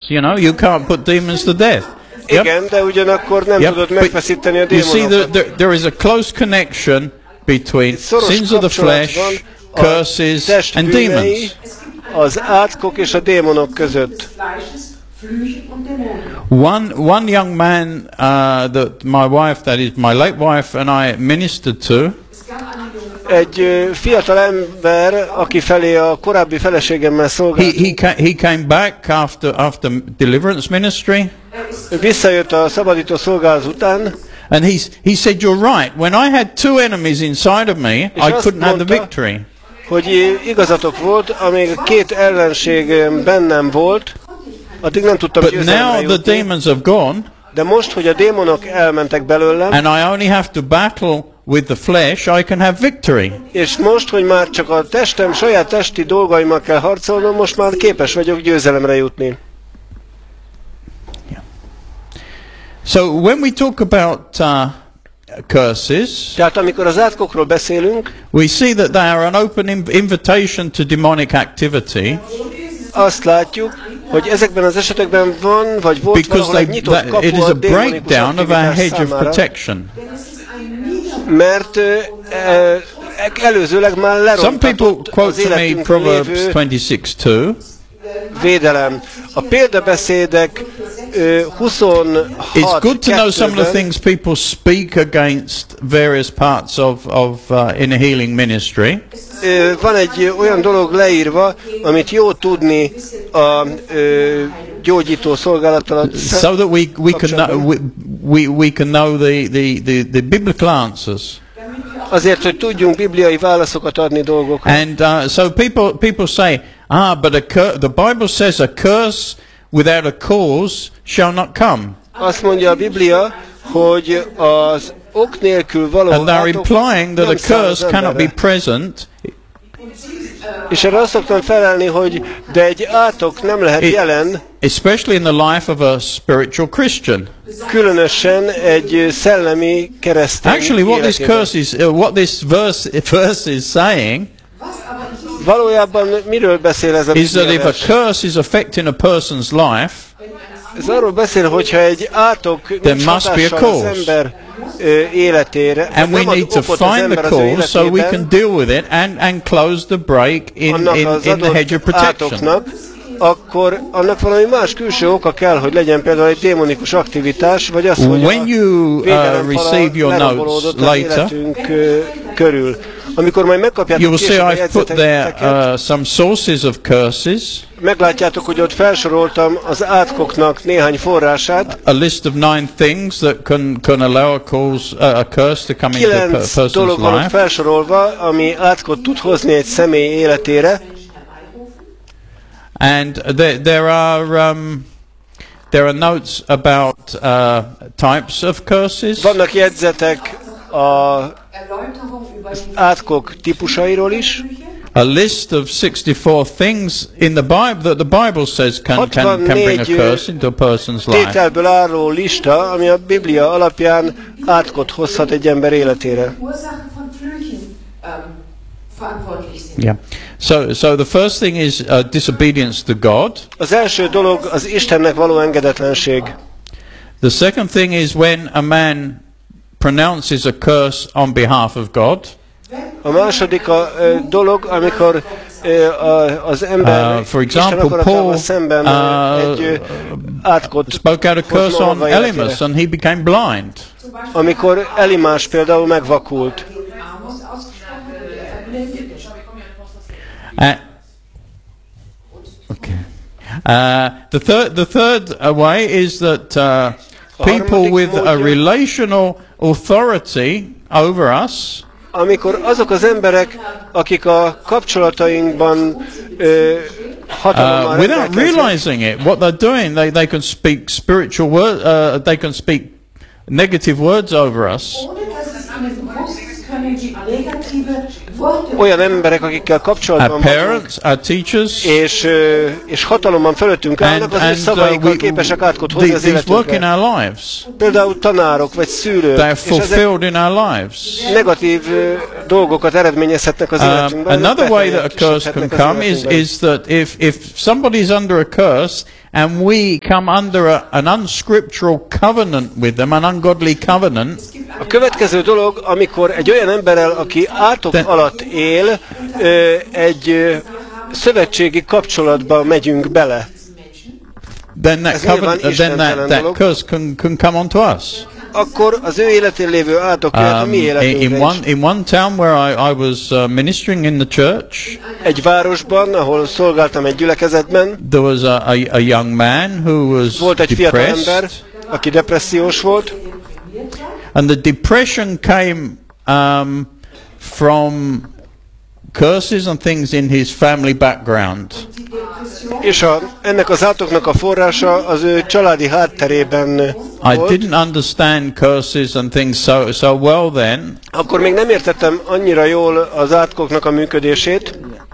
You know, you can't put demons to death. Igen, de ugyanakkor nem tudod megfeszíteni a démonokat. You see that there is a close connection between sins of the flesh, curses and demons. Az átkok és a démonok között. One young man that my wife, that is my late wife, and I ministered to. Egy fiatal ember, aki felé a korábbi feleségemmel szolgált. He came back after deliverance ministry. Visszajött a szabadító szolgálat után. And he said, "You're right. When I had two enemies inside of me, I couldn't have the victory." Hogy igazatok volt, amíg két ellenség bennem volt, addig nem tudtam győzelemre jutni. But now the demons have gone. De most, hogy a démonok elmentek belőlem, and I only have to battle with the flesh, I can have victory. És most, hogy már csak a testem, saját testi dolgaimmal kell harcolnom, most már képes vagyok győzelemre jutni. Yeah. So when we talk about curses, tehát amikor az átkokról beszélünk, we see that they are an open invitation to demonic activity. Azt látjuk, hogy ezekben az esetekben van, vagy volt valahol egy nyitott kapu it is a a démonikus breakdown of our aktivitás hedge of számára, protection. mert előzőleg már lerontatott az életünkön lévő védelem. A példabeszédek 26. It's good to know some of the things people speak against various parts of in a healing ministry. Van egy olyan dolog leírva, amit jó tudni a gyógyító szolgálat alatt. So that we can know the biblical answers. Azért, hogy tudjunk bibliai válaszokat adni dolgokra. And so people say, but the Bible says a curse without a cause shall not come. Azt mondja a Biblia, hogy az ok nélkül való and they're implying that a curse cannot be present. És erre azt szoktam felelni, hogy de egy átok nem lehet jelen, especially in the life of a spiritual Christian. Különösen egy szellemi keresztény Actually, what this verse is saying valójában miről beszél ez a is that if a curse is affecting a person's life, ez arról beszél, hogyha egy átok hatással az ember életére, and we need to find the cause so we can deal with it and close the break in the hedge of protection. Akkor annak valami más külső oka kell, hogy legyen például egy démonikus aktivitás, vagy az, hogy when you receive your notes later, körül. Amikor majd megkapjátok később a jegyzeteket, some sources of curses. Meglátjátok, hogy ott felsoroltam az átkoknak néhány forrását. A list of 9 things that can allow a curse to come into a person's life. 9 dolog van ott felsorolva, ami átkot tud hozni egy személy életére. And there are notes about types of curses. Vannak jegyzetek az átkok típusairól is. A list of 64 things in the Bible that the Bible says can bring a curse into a person's life. Tételből álló lista, ami a Biblia alapján átkot hozhat egy ember életére. Yeah. So the first thing is disobedience to God. Az első dolog az Istennek való engedetlenség. The second thing is when a man pronounces a curse on behalf of God. A második dolog, amikor az ember for example, Paul szemben egy átkot spoke out a curse on Elymas and he became blind. Amikor Elimás például megvakult. The third way is that people with a relational authority over us, amikor azok az emberek, akik a kapcsolatainkban hatalommal without realizing it, what they're doing, they can speak spiritual words, they can speak negative words over us. Olyan emberek, akikkel kapcsolatban parents, our teachers, és hatalomban fölöttünk állnak, az ő szavaikkal képesek átkot hozni az életünkre. Például tanárok vagy szülők, they are fulfilled in our lives. Negatív dolgokat eredményezhetnek az életünkben. Another way that a curse can come is that if somebody is under a curse and we come under an unscriptural covenant with them, an ungodly covenant. A következő dolog, amikor egy olyan emberrel, aki átok alatt él, egy szövetségi kapcsolatba megyünk bele. Then that curse can come onto us. Akkor az ő életén lévő átok jöhet a mi életünkre is. In one town where I was ministering in the church, egy városban, ahol szolgáltam egy gyülekezetben, there was a young man who was volt egy fiatal ember, depressed, aki depressziós volt, and the depression came from curses and things in his family background. És ennek az átoknak a forrása az ő családi hátterében volt. I didn't understand curses and things so well then. Akkor még nem értettem annyira jól az átkoknak a működését.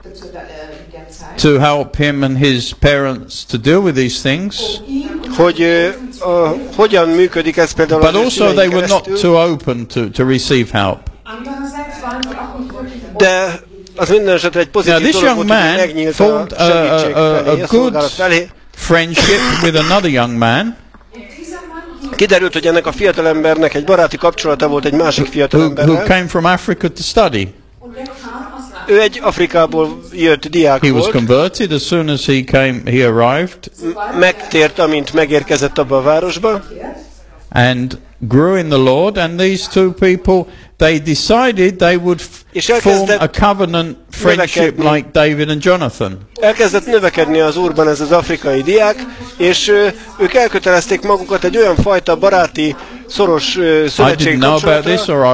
To help him and his parents to deal with these things. Hogy hogyan működik ez például But also they were not too open to receive help. De az minden esetre egy pozitív dolog volt, hogy megnyílt a segítség felé, a szolgálat felé. Friendship with another young man. Kiderült, hogy ennek a fiatalembernek egy baráti kapcsolata volt egy másik fiatalemberrel. Who came from Africa to study. Ő egy Afrikából jött diák He was volt. converted as soon as he arrived. Megtért, amint megérkezett abba a városba. And grew in the Lord, and these two people, they decided they would form a covenant friendship like David and Jonathan. Elkezdett növekedni az Úrban ez az afrikai diák, és ők elkötelezték magukat egy olyan fajta baráti, szoros szövetségi kapcsolatra,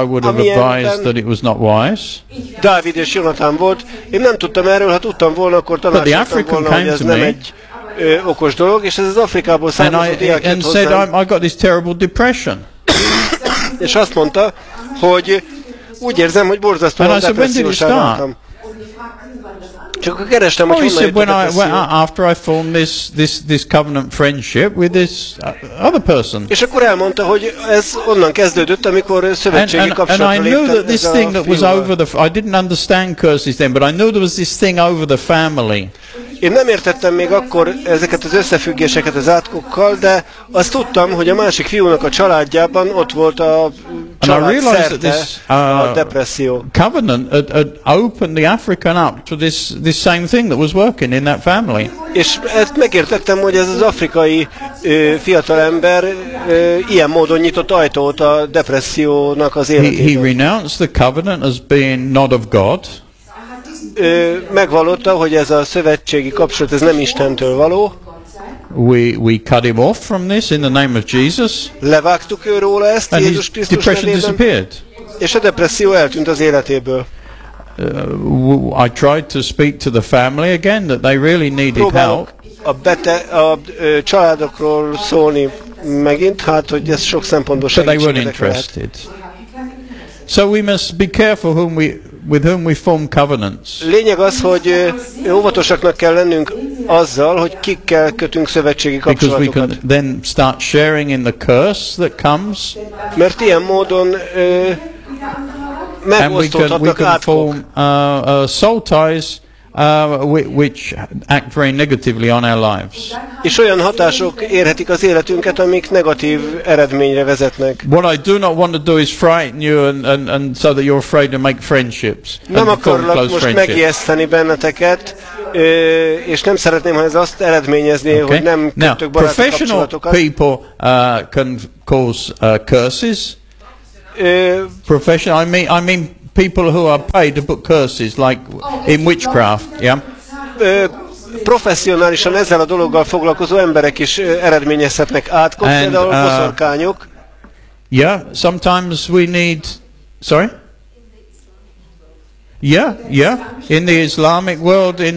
Dávid és Jonathan volt. Én nem tudtam erről, ha tudtam volna, akkor tanácsoltam volna, hogy ez nem egy okos dolog, és ez az Afrikából származó diák jött hozzám. I got this terrible depression. És azt mondta, hogy úgy érzem, hogy borzasztóan depressziósá váltam. Csak akkor kerestem, hogy honnan jött a depresszió. After I formed this covenant friendship with this other person. És akkor elmondta, hogy ez onnan kezdődött, amikor szövetségi kapcsolatra léptem ezzel a fiúval. I didn't understand curses then, but I knew there was this thing over the family. Én nem értettem még akkor ezeket az összefüggéseket az átkokkal, de azt tudtam, hogy a másik fiúnak a családjában ott volt a család szerte a depresszió. Covenant had opened the African up to this same thing that was working in that family. És ezt megértettem, hogy ez az afrikai fiatalember ilyen módon nyitott ajtót a depressziónak az életében. He renounced the covenant as being not of God. Megvallotta, hogy ez a szövetségi kapcsolat ez nem Istentől való. We cut him off from this in the name of Jesus. Levágtuk őróla ezt Jézus Krisztus nevében, és a depresszió eltűnt az életéből. I tried to speak to the family again that they really needed help. A családokról szólni megint, hát hogy ez sok szempontból segítségedek lehet. So we must be careful with whom we form covenants. Lényeg az, hogy óvatosaknak kell lennünk azzal, hogy kikkel kötünk szövetségi kapcsolatokat. Because we can then start sharing in the curse that comes. Mert ilyen módon megosztódhatnak átkok. And we can form soul ties which act very negatively on our lives. És olyan hatások érhetik az életünket, amik negatív eredményre vezetnek. What I do not want to do is frighten you and so that you're afraid to make friendships. Nem akarlak most megijeszteni benneteket, és nem szeretném, ha ez azt eredményezné, hogy nem kötök baráti kapcsolatokat. Professional people can cause curses. Professional, I mean people who are paid to put curses, like in witchcraft, yeah? Professzionálisan ezzel a dologgal foglalkozó emberek is eredményezhetnek átkot, például boszorkányok. Yeah, sometimes we need... Sorry? Yeah. In the Islamic world, in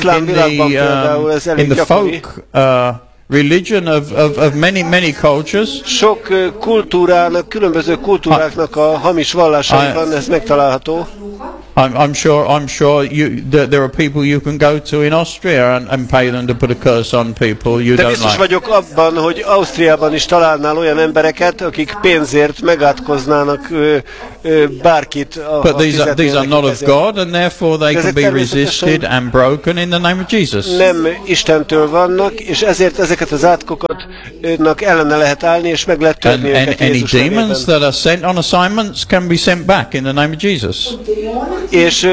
the folk religion of many cultures. Sok kultúrának, különböző kultúráknak a hamis vallásaiban ez megtalálható. I'm sure there are people you can go to in Austria and pay them to put a curse on people you de don't biztos like. vagyok abban, hogy Ausztriában is találnál olyan embereket, akik pénzért megátkoznának bárkit. But these are not of God, and therefore they can be resisted and broken in the name of Jesus. Nem Istentől vannak, és ezért ezeket az átkokat ellene lehet állni, és meg lehet törni őket Jézus nevében. Any demons that are sent on assignments can be sent back in the name of Jesus. És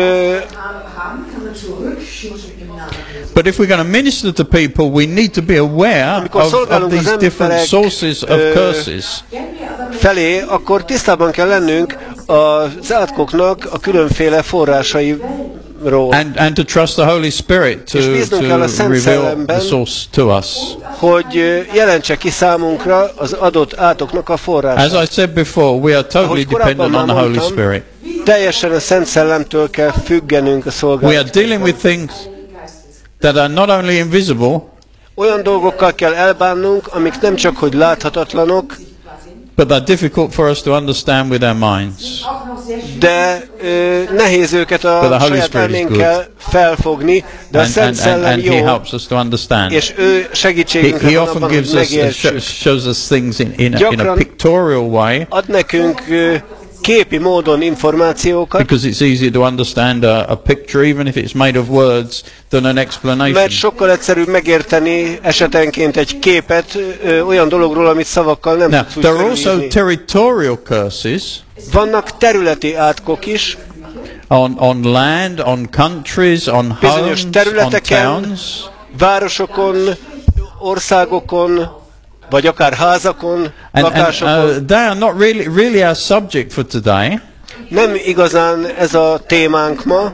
but if we're going to minister to people, we need to be aware of these different sources of curses. Felé, akkor tisztában kell lennünk az átkoknak a különféle forrásairól. And to trust the Holy Spirit to reveal the source to us. Hogy jelentse ki számunkra az adott átoknak a forrását. As I said before, we are totally dependent on the Holy Spirit. Teljesen a Szent Szellemtől kell függenünk a szolgálatban. We are dealing with things that are not only invisible, olyan dolgokkal kell elbánnunk, amik nem csak hogy láthatatlanok, but they're difficult for us to understand with our minds. De nehéz őket a saját elménkkel felfogni, de a Szent Szellem jó, he helps us to understand. És ő segítségünkre van abban, hogy megértsük. Shows us things in a pictorial way. Ad nekünk képi módon információkat. Because it's easier to understand a picture, even if it's made of words, than an explanation. Mert sokkal egyszerűbb megérteni esetenként egy képet olyan dologról, amit szavakkal nem tudsz úgy there are also territorial curses. Vannak területi átkok is. On land, on countries, on homes, on towns. Városokon, országokon, vagy akár házakon, lakásokon. They are not really our subject for today. Nem igazán ez a témánk ma.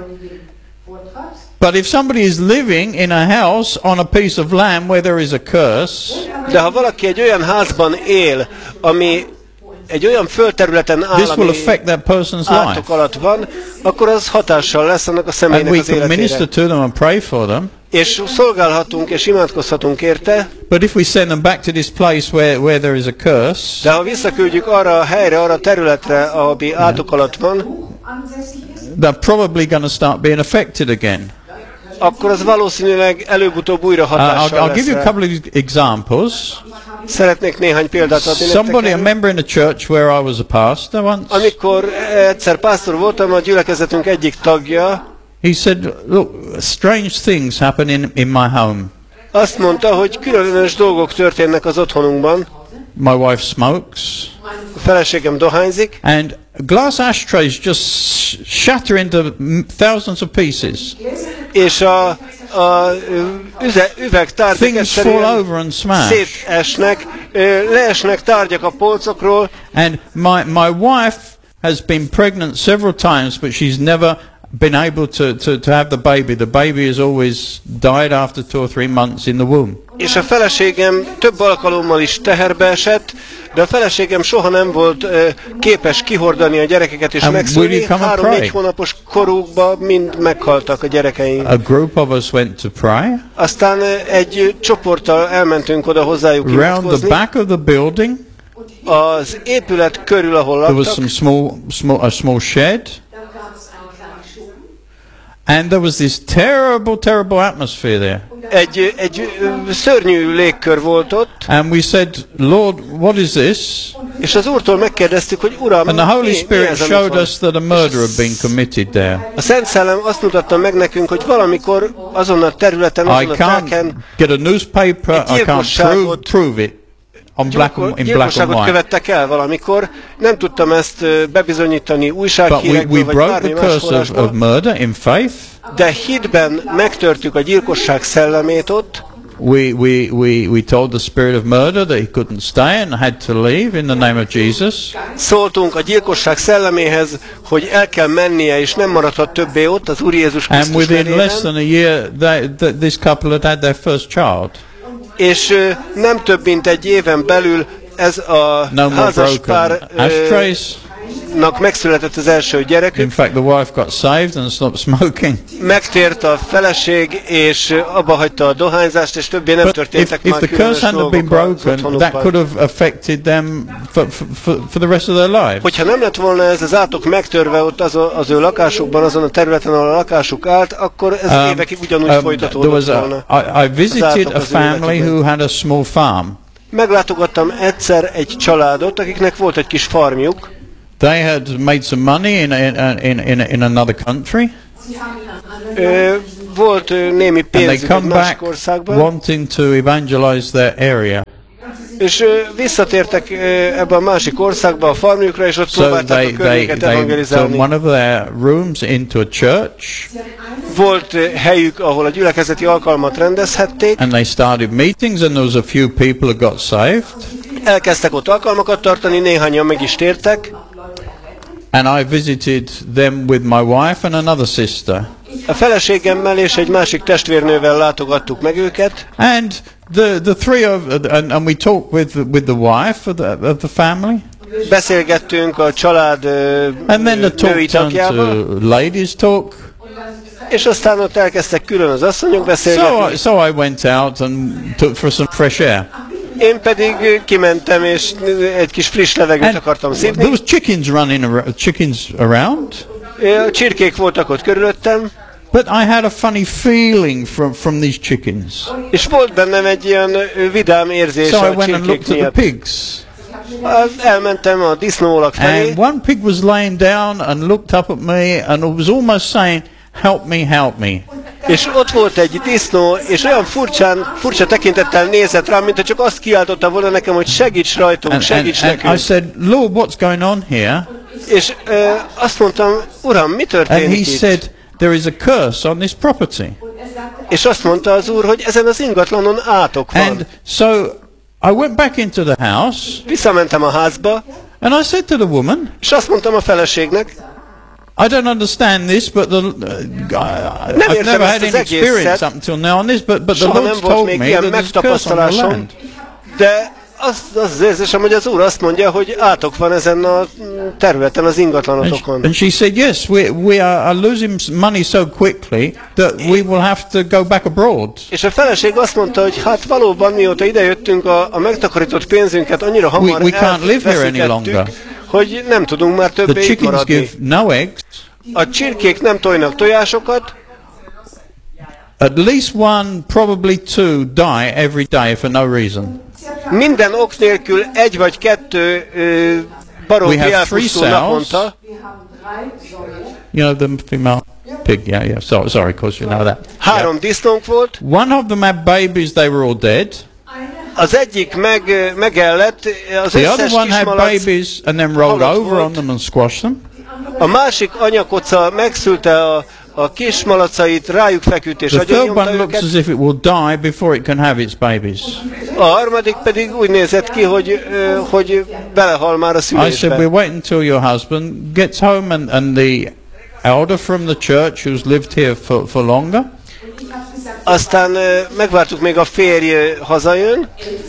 But if somebody is living in a house on a piece of land where there is a curse, de ha valaki egy olyan házban él, ami egy olyan földterületen áll, ami átok alatt van, akkor az hatással lesz annak a személynek az életére. Minister to them and pray for them. És szolgálhatunk és imádkozhatunk érte. But if we send them back to this place where there is a curse, de ha visszaküldjük arra a helyre, arra a területre, ami átok alatt van, they're probably going to start being affected again. Akkor az valószínűleg előbb-utóbb újra hatással I'll give you a couple of examples. Szeretnék néhány példát adni Somebody, a member in the church where I was a pastor once. Amikor egyszer pásztor voltam, a gyülekezetünk egyik tagja. He said, look, strange things happen in my home. Azt mondta, hogy különös dolgok történnek az otthonunkban. My wife smokes. A feleségem dohányzik. And glass ashtrays just shatter into thousands of pieces. És a üvegtárgyak egyszerűen szétesnek, leesnek tárgyak a polcokról. And my wife has been pregnant several times, but she's never been able to have the baby. The baby has always died after 2 or 3 months in the womb. És a feleségem több alkalommal is teherbe esett, de a feleségem soha nem volt képes kihordani a gyerekeket és megszülni. 3-4 hónapos korukban mind meghaltak a gyerekeink. A group of us went to pray. Aztán egy csoporttal elmentünk oda hozzájuk imádkozni. Around the back of the building, az épület körül, ahol laktak, there was a small shed. And there was this terrible atmosphere there. Egy szörnyű légkör volt ott. And we said, Lord, what is this? És az Úrtól megkérdeztük, hogy Uram, and the Holy Spirit showed us that a murder had been committed there. A Szent Szellem azt mutatta meg nekünk, hogy valamikor azon a területen, azon a telken get a newspaper, I can't prove it. Gyilkosságot követtek el valamikor. Nem tudtam ezt bebizonyítani újsághírekből, vagy bármi más forrásból. De hitben megtörtük a gyilkosság szellemét ott. We told the spirit of murder that he couldn't stay and had to leave in the name of Jesus. Szóltunk a gyilkosság szelleméhez, hogy el kell mennie és nem maradhat többé ott az Úr Jézus Krisztus nevében. And within less than a year, this couple had their first child. És nem több mint egy éven belül ez a házaspár asszonynak megszületett az első gyerekük. In fact, the wife got saved and stopped smoking. Megtért a feleség, és abba hagyta a dohányzást, és többé nem történtek már különös dolgok. If the curse hadn't been broken, that could have affected them for the rest of their lives. Hogyha nem lett volna ez az átok megtörve ott az ő lakásukban, azon a területen, ahol a lakásuk állt, akkor ez évekig ugyanúgy folytatódott volna. I visited a family who had a small farm. Meglátogattam egyszer egy családot, akiknek volt egy kis farmjuk. They had made some money in another country. Volt némi pénzük egy másik országban. Wanting to evangelize their area. És visszatértek ebbe a másik országba a farmjukra, és ott próbálták a környéket evangelizálni. So one of their rooms into a church. Volt helyük, ahol a gyülekezeti alkalmat rendezhették. And they started meetings, and there was a few people who got saved. Elkezdtek ott alkalmakat tartani, néhányan meg is tértek. And I visited them with my wife and another sister. A feleségemmel és egy másik testvérnővel látogattuk meg őket. And the three of and we talked with the wife of the family. Beszélgettünk a család and then the talk turned to ladies talk. És aztán ott elkezdtek külön az asszonyok beszélgetni. So I went out and took for some fresh air. Én pedig kimentem és egy kis friss levegőt akartam szívni. There was chickens around. Csirkék voltak ott körülöttem. But I had a funny feeling from these chickens. És volt bennem egy ilyen vidám érzés so a csirkék miatt. The pigs. Elmentem a disznóolak felé. And one pig was laying down and looked up at me and was almost saying, "Help me, help me." És ott volt egy disznó, és olyan furcsa tekintettel nézett rám, mintha csak azt kiáltotta volna nekem, hogy segíts rajtunk, segíts nekünk. And I said, "Lord, what's going on here?" És azt mondtam, Uram, mi történik itt? And he said, "There is a curse on this property." És azt mondta az Úr, hogy ezen az ingatlanon átok van. And so I went back into the house. Visszamentem a házba. And I said to the woman, és azt mondtam a feleségnek, I don't understand this, but I've never had any experience up until now on this, but the Lord told me that there's a curse on the land. De az érzésem, hogy az Úr azt mondja, hogy átok van ezen a területen, az ingatlanotokon. And she said, yes, we are losing money so quickly that we will have to go back abroad. És a feleség azt mondta, hogy hát valóban mióta idejöttünk, a megtakarított pénzünket annyira hamar elveszítettük, hogy nem tudunk már többé itt maradni. Give no eggs. A csirkék nem tojnak tojásokat. At least one, probably two, die every day for no reason. Minden ok nélkül egy vagy kettő baróti elpusztul naponta. You know the female pig, yeah. Sorry, of course you know that. 3 disznónk volt. One of them had babies, they were all dead. Az egyik megellett, az összes kismalac. The other one had babies and then rolled over on them and squashed them. A másik anyakoca megszülte a kismalacait, rájuk feküdt és agyonnyomta őket. Looks as if it will die before it can have its babies. A harmadik pedig úgy nézett ki, hogy belehal már a szülésbe. I said, we're waiting until your husband gets home and the elder from the church who's lived here for longer. Aztán megvártuk, még a férj hazajön.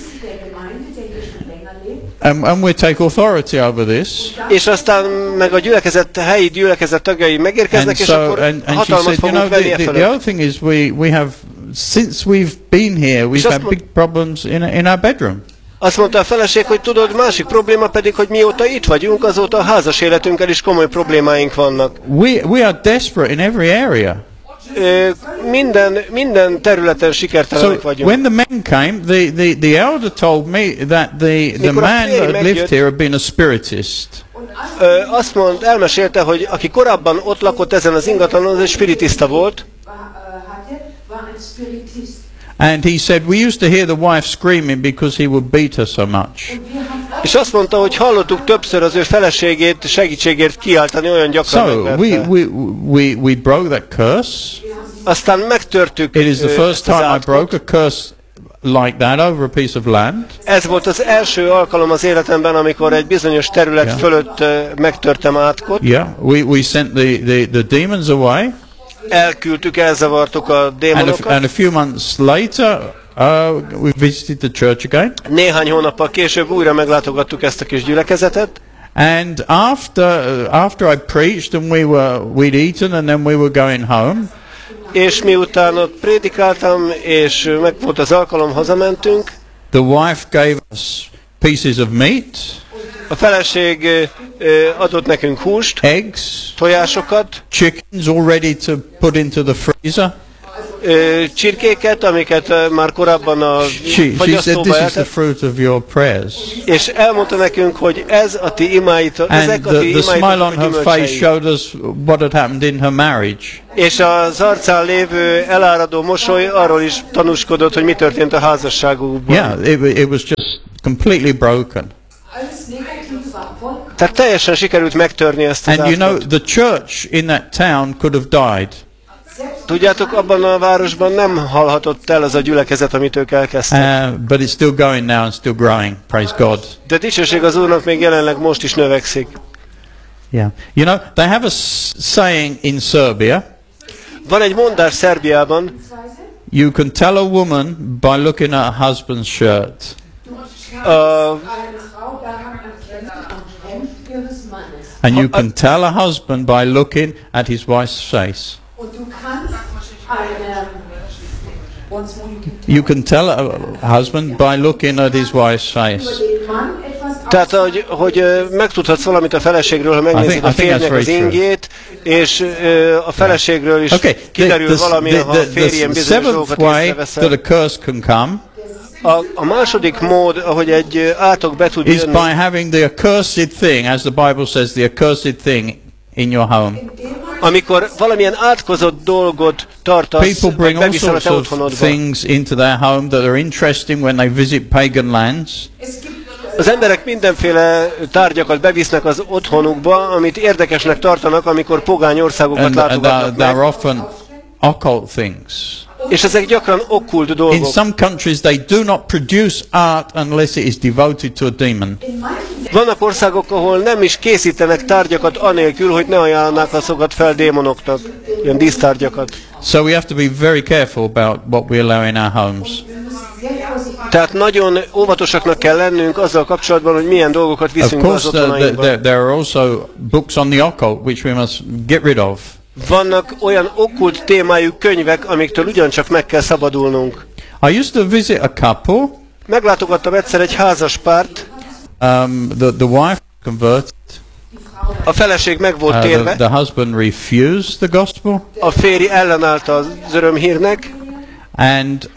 And we take authority over this. És aztán meg a helyi gyülekezet tagjai megérkeznek, és akkor hatalmat fogunk venni e fölött. The other thing is we have, since we've been here, we've had big problems in our bedroom. Azt mondta a feleség, hogy tudod, másik probléma pedig, hogy mióta itt vagyunk, azóta a házas életünkkel is komoly problémáink vannak. We are desperate in every area. Minden területen sikertelenek vagyunk. When the men came, the elder told me that the man that lived here had been a spiritist. Elmesélte, hogy aki korábban ott lakott ezen az ingatlanon, az egy spiritista volt. And he said, we used to hear the wife screaming because he would beat her so much. És azt mondta, hogy hallottuk többször az ő feleségét segítségért kiáltani olyan gyakran. So we broke that curse. Aztán megtörtük. It is the first time I broke a curse like that over a piece of land. Ez volt az első alkalom az életemben, amikor egy bizonyos terület fölött megtörtem átkot. Yeah, we sent the demons away. Elküldtük, elzavartuk a démonokat. And a few months later, we visited the church again. Néhány hónappal később újra meglátogattuk ezt a kis gyülekezetet. And after I preached and we'd eaten and then we were going home. És miután ott prédikáltam, és meg volt az alkalom, hazamentünk. The wife gave us pieces of meat. A feleség adott nekünk húst, eggs, tojásokat, chickens all ready to put into the freezer. Csirkéket, amiket már korábban a fagyasztóba eltett. És elmondta nekünk, hogy ez a ti imáitok, ezek a ti imáitok a gyümölcsei. És az arcán lévő eláradó mosoly arról is tanúskodott, hogy mi történt a házasságukban. Yeah, it was just completely broken. Tehát teljesen sikerült megtörni ezt az átkot. And you know, the church in that town could have died. Tudjátok, abban a városban nem halhatott el az a gyülekezet, amit ők elkezdtek. But it's still going now and still growing. Praise God. De dicsőség az Úrnak még jelenleg most is növekszik. Yeah. You know, they have a saying in Serbia. Van egy mondás Szerbiában. You can tell a woman by looking at her husband's shirt. And you can tell a husband by looking at his wife's face. You can tell a husband by looking at his wife's face. Tehát, hogy megtudhatsz valamit a feleségről, ha megnézed a férjnek az ingét, és a feleségről is kiderül valami, ha a férjem bizonyos dolgokat észreveszel. A második mód, ahogy egy átok be tud jönni, is by having the accursed thing, as the Bible says, the accursed thing in your home. Amikor valamilyen átkozott dolgot tartasz, people bring all sorts of things into their home that are interesting when they visit pagan lands. Az emberek mindenféle tárgyakat bevisznek az otthonukba, amit érdekesnek tartanak, amikor pogány országokat látogatnak meg. They're often occult things. És ezek gyakran okkult dolgok. In some countries they do not produce art unless it is devoted to a demon. Vannak országok, ahol nem is készítenek tárgyakat anélkül, hogy ne ajánlanák azokat fel démonoknak, ilyen dísztárgyakat. So we have to be very careful about what we allow in our homes. Tehát nagyon óvatosaknak kell lennünk azzal kapcsolatban, hogy milyen dolgokat viszünk be az otthonainkba. There are also books on the occult which we must get rid of. Vannak olyan okkult témájú könyvek, amiktől ugyancsak meg kell szabadulnunk. I used to visit a couple. Meglátogattam egyszer egy házas párt. The wife converted. A feleség meg volt térve. The husband refused the gospel. A férj ellenállt az örömhírnek. And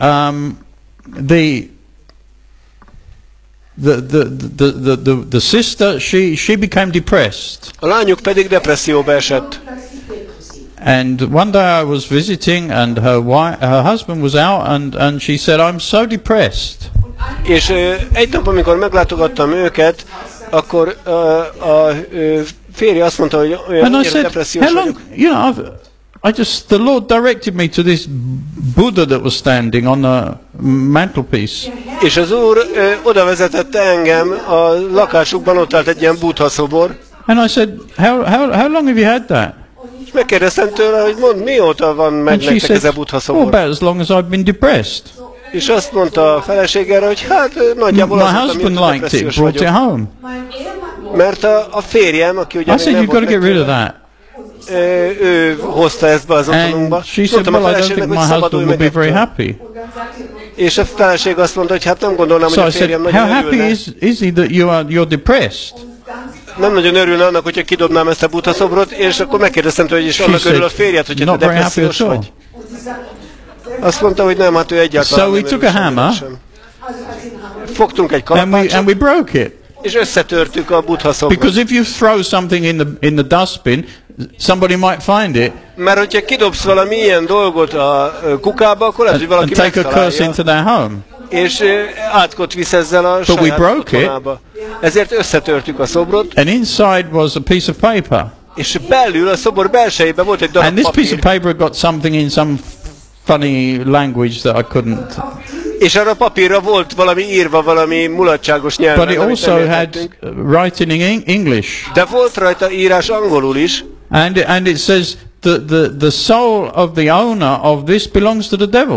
the sister, she became depressed. A lányuk pedig depresszióba esett. And one day I was visiting, and her husband was out, and she said, "I'm so depressed." És egy nap, amikor meglátogattam őket, akkor a férje azt mondta, hogy olyan depressziós vagyok. You know, the Lord directed me to this Buddha that was standing on the mantelpiece. És az Úr oda vezetette engem, a lakásukban ott állt egy ilyen Buddha szobor. And I said, how long have you had that? És megkérdeztem tőle, hogy mondd, mióta van meg nektek ez a Buddha szobor? About as long as I've been depressed. És azt mondta a feleségére, hogy hát nagyjából azóta, mióta depressziós vagyok. Mert a férjem, aki ugye nem volt meg, ő hozta ezt be az otthonunkba. Mondtam a feleségnek, hogy szabadulj meg ettől. És a feleség azt mondta, hogy hát nem gondolnám, hogy a férjem nagyon örülne. Is he that you're depressed? Nem nagyon örülne annak, hogyha kidobnám ezt a Buddha szobrot, és akkor megkérdeztem tőle, hogy is annak örül a férjed, hogyha te depressziós vagy. Azt mondta, hogy nem, hát ő egyáltalán nem örül. So we took a hammer. Fogtunk egy kalapácsot. And we broke it. És összetörtük a Buddha szobrot. Because if you throw something in the dustbin, somebody might find it. Mert hogyha kidobsz valami ilyen dolgot a kukába, akkor lehet, hogy valaki megtalálja. And take a curse into their home. És átkot visz ezzel a saját otthonába. Ezért összetörtük a szobrot. And inside was a piece of paper. És belül, a szobor belsejében volt egy darab papír. And this piece of paper got something in some funny language that I couldn't. És arra a papírra volt valami írva, valami mulatságos nyelven. But it also had writing in English. De volt rajta írás angolul is. And it says the soul of the owner of this belongs to the devil.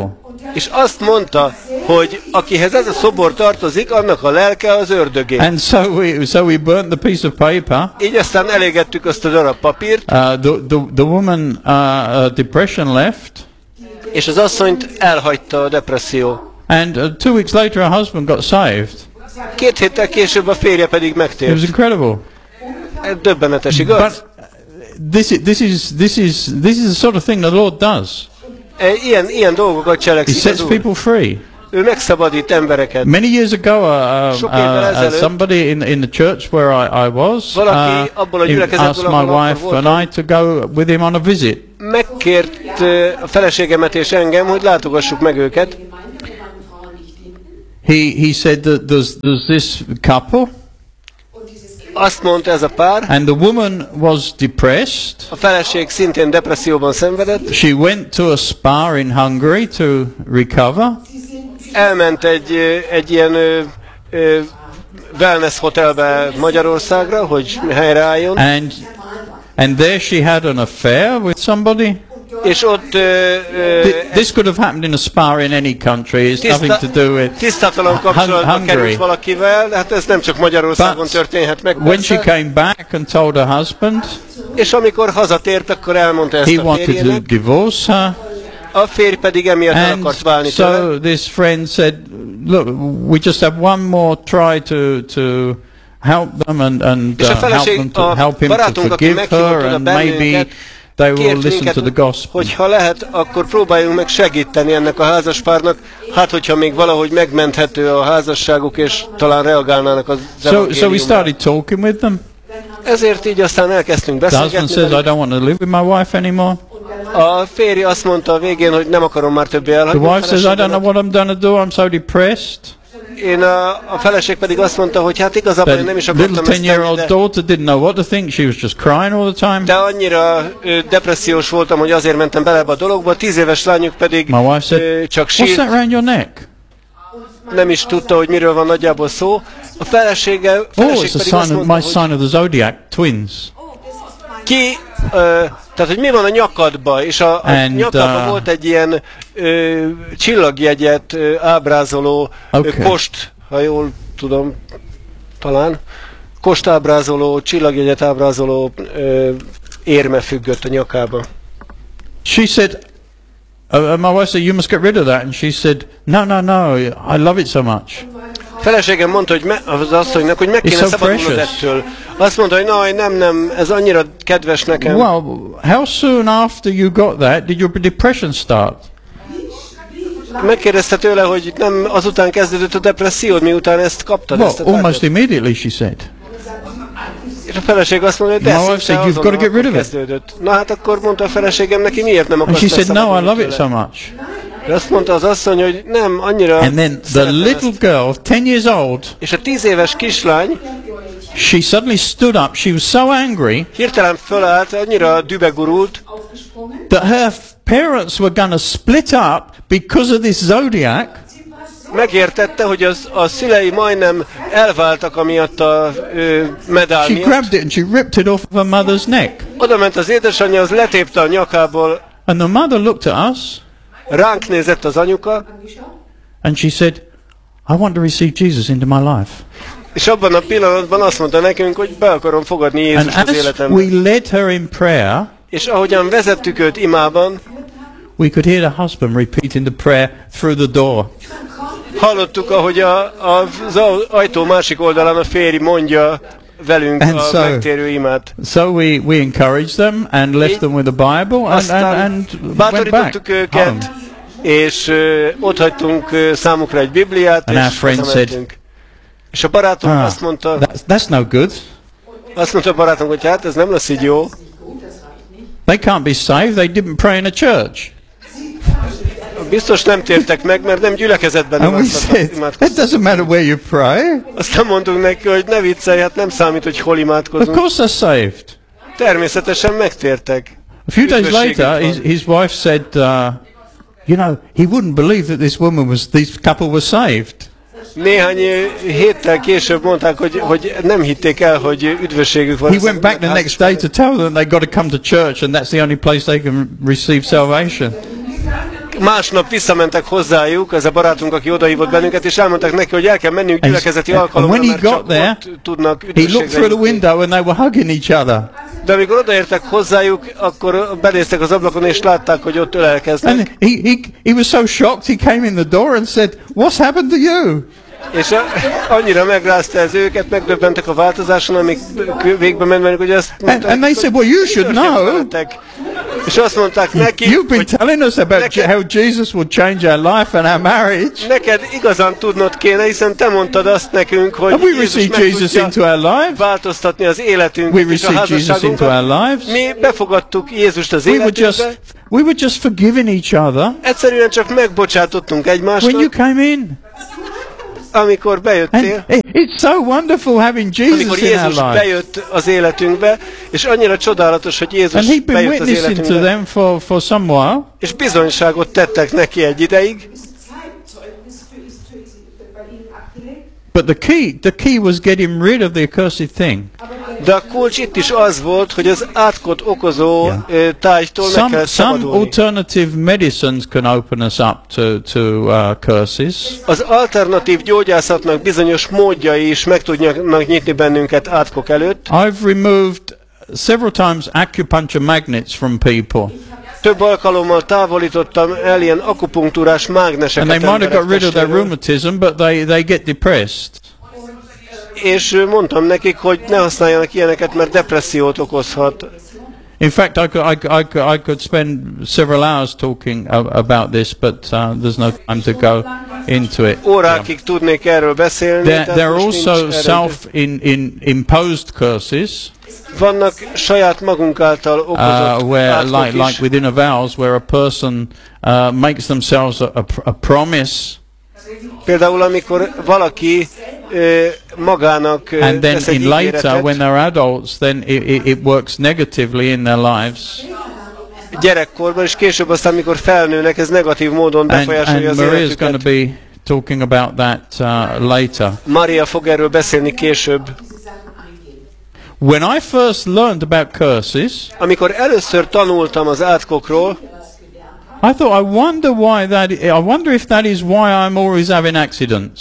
És azt mondta, hogy akihez ez a szobor tartozik, annak a lelke az ördögé. And so we burnt the piece of paper. Így aztán elégettük azt a darab papírt. The woman depression left. És az asszonyt elhagyta a depresszió. And 2 weeks later her husband got saved. 2 héttel később a férje pedig megtért. It was incredible. Döbbenetes, igaz? But this is the sort of thing the Lord does. Ilyen dolgokat cselekszik. He sets people free. Ő megszabadít embereket. Many years ago, somebody in the church where I was asked my wife and I to go with him on a visit. Megkért a feleségemet és engem, hogy látogassuk meg őket. He said that there's this couple. Azt mondta ez a pár. And the woman was depressed. A feleség szintén depresszióban szenvedett. She went to a spa in Hungary to recover. Elment egy ilyen wellness hotelbe Magyarországra, hogy helyreálljon. And there she had an affair with somebody. És ott this could have happened in a spa in any country. It's nothing to do with tisztátalan kapcsolatba került valakivel, hát ez nem csak Magyarországon történhet meg. When she came back and told her husband, és amikor hazatért, akkor elmondta ezt a férjének. He wanted to divorce her. A férj pedig emiatt el akart válni tőle. So this friend said, look, we just have one more try to help them and help him to forgive her, and maybe they will listen to the gospel. Hogyha lehet, akkor próbáljunk meg segíteni ennek a házaspárnak, hát hogyha még valahogy megmenthető a házasságuk, és talán reagálnának az evangéliumra. So we started talking with them. Ezért így aztán elkezdtünk beszélgetni. The husband says, I don't want to live with my wife anymore. A férj azt mondta a végén, hogy nem akarom már többé elhagyni. The wife says, I don't know what I'm going to do, I'm so depressed. A feleség pedig azt mondta, hogy hát igazából én nem is akartam ezt tenni, little 10-year-old daughter didn't know what to think. She was just crying all the time. De annyira depressziós voltam, hogy azért mentem bele ebbe a dologba. 10 éves lányuk pedig my wife said, csak sírt. What's that around your neck? Nem is tudta, hogy miről van nagyjából szó. A feleség it's a sign of my sign of the zodiac, twins. Tehát, hogy mi van a nyakadba, és a nyakadban volt egy ilyen csillagjegyet ábrázoló kost, ha jól tudom, talán, kost ábrázoló, csillagjegyet ábrázoló érme függött a nyakába. She said, my wife said, you must get rid of that, and she said, no, I love it so much. Feleségem mondta, hogy az asszonynak, hogy meg kéne szabadulnod ettől. Azt mondta, hogy nem, ez annyira kedves nekem. Well, how soon after you got that did your depression start? Megkérdezte tőle, hogy nem azután kezdődött a depressziód, miután ezt kaptad. Well, almost immediately, she said. És a feleség azt mondta, hogy de szinte kezdődött. Na hát akkor mondta a feleségem neki, miért nem akarsz szabadulni tőle? And she said, no, I love it so much. És azt mondta az asszony, hogy nem, annyira. And then the little girl, 10 years old, és a 10 éves kislány, she suddenly stood up. She was so angry. Hirtelen fölállt, annyira dübegurult, that her parents were going to split up because of this zodiac. Megértette, hogy a szülei majdnem elváltak amiatt a medál miatt. She grabbed it and she ripped it off of her mother's neck. Oda ment az édesanyja, az letépte a nyakából. And the mother looked at us. Ránk nézett az anyuka. And she said, I want to receive Jesus into my life. És abban a pillanatban azt mondta nekünk, hogy be akarom fogadni Jézust az életembe. And as we led her in prayer, és ahogyan vezettük őt imában, we could hear the husband repeating the prayer through the door. Hallottuk, ahogy az ajtó másik oldalán a férj mondja velünk a megtérő imát. So we encouraged them and left them with the Bible and bátorítottuk őket, és ott hagytunk számukra egy Bibliát, és hazamentünk. És a barátunk azt mondta, that's no good. Azt mondta a barátunk, hogy hát ez nem lesz így jó. They can't be saved, they didn't pray in a church. Biztos nem tértek meg, mert nem gyülekezetben imádkoztak. It doesn't matter where you pray. Aztán mondtunk neki, hogy ne viccelj, hát nem számít, hogy hol imádkozunk. Of course they're saved. Természetesen megtértek. A few days later, his wife said, you know, he wouldn't believe that this couple was saved. Néhány héttel később mondták, hogy nem hitték el, hogy üdvösségük van. He went back the next day to tell them they got to come to church and that's the only place they can receive salvation. másnap visszamentek hozzájuk, ez a barátunk, aki odahívott bennünket, és elmondták neki, hogy el kell mennünk gyülekezeti alkalomra, mert csak ott tudnak üdvösségre. De amikor odaértek hozzájuk, akkor benéztek az ablakon, és látták, hogy ott ölelkeznek. And he was so shocked, he came in the door and said, "What's happened to you?" És annyira megrázta ez őket, megdöbbentek a változáson, amik végbe mennek, hogy ezt mondták. And they said, "Well, you should know." És azt mondták neki, You've been telling us about how Jesus will change our life and our marriage. Neked igazán tudnod kéne, hiszen te mondtad azt nekünk, hogy Jézus meg tudja változtatni az életünket és a házasságunkat. Mi befogadtuk Jézust az életünkbe. We were just forgiving each other. Egyszerűen csak megbocsátottunk egymásnak. When you came in. Amikor bejöttél, it's so wonderful having Jesus amikor Jézus bejött az életünkbe, és annyira csodálatos, hogy Jézus bejött az életünkbe, for some while. És bizonyságot tettek neki egy ideig. But the key was getting rid of the accursed thing. De a kulcs itt is az volt, hogy az átkot okozó tájtól meg kell szabadulni. Some alternative medicines can open us up to curses. Az alternatív gyógyászatnak bizonyos módjai is meg tudnak nyitni bennünket átkok előtt. I've removed several times acupuncture magnets from people. Több alkalommal távolítottam el ilyen akupunktúrás mágneseket. And they might have got rid of their rheumatism, but they get depressed. És mondtam nekik, hogy ne használjanak ilyeneket, mert depressziót okozhat. In fact, I could spend several hours talking about this, but there's no time to go into it. Órákig tudnék erről beszélni. There are also self-imposed curses. Vannak saját magunk által okozott where, like within a vows, where a person makes themselves a promise. Például amikor valaki magának and then in later, when they're adults, then it works negatively in their lives. Gyerekkorban, és később aztán, amikor felnőnek, ez negatív módon befolyásolja az életüket. And Maria's going to be talking about that later. Maria fog erről beszélni később. When I first learned about curses, amikor először tanultam az átkokról, I thought, I wonder if that is why I'm always having accidents.